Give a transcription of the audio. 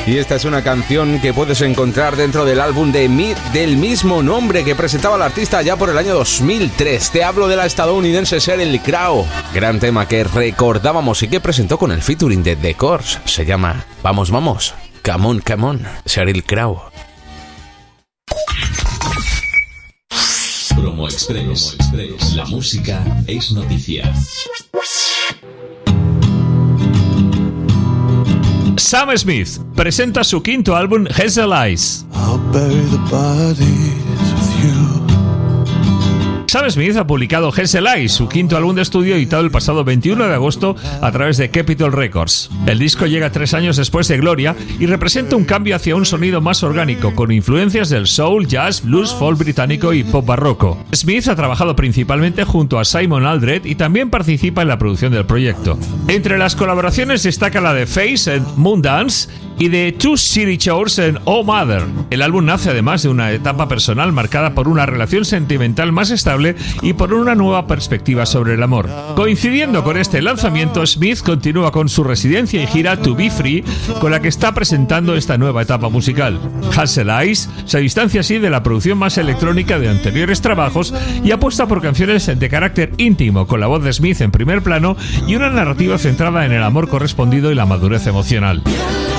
Y esta es una canción que puedes encontrar dentro del álbum del mismo nombre que presentaba el artista ya por el año 2003. Te hablo de la estadounidense Sheryl Crow. Gran tema que recordábamos y que presentó con el featuring de The Corrs. Se llama Vamos, Vamos. Come on, come on. Sheryl Crow. Promo Express. La música es noticia. Sam Smith presenta su quinto álbum Hazel Eyes. Sam Smith ha publicado Hazel Eyes, su quinto álbum de estudio editado el pasado 21 de agosto a través de Capitol Records. El disco llega 3 años después de Gloria y representa un cambio hacia un sonido más orgánico, con influencias del soul, jazz, blues, folk británico y pop barroco. Smith ha trabajado principalmente junto a Simon Aldred y también participa en la producción del proyecto. Entre las colaboraciones destaca la de Face en Moondance y de Two City Chores en Oh Mother. El álbum nace además de una etapa personal marcada por una relación sentimental más estable y por una nueva perspectiva sobre el amor. Coincidiendo con este lanzamiento, Smith continúa con su residencia y gira To Be Free, con la que está presentando esta nueva etapa musical. Hazel Eyes se distancia así de la producción más electrónica de anteriores trabajos y apuesta por canciones de carácter íntimo, con la voz de Smith en primer plano y una narrativa centrada en el amor correspondido y la madurez emocional.